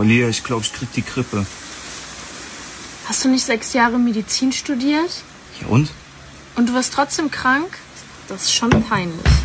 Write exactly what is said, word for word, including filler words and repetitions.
Lia, ich glaube, ich krieg die Grippe. Hast du nicht sechs Jahre Medizin studiert? Ja und? Und du warst trotzdem krank? Das ist schon peinlich.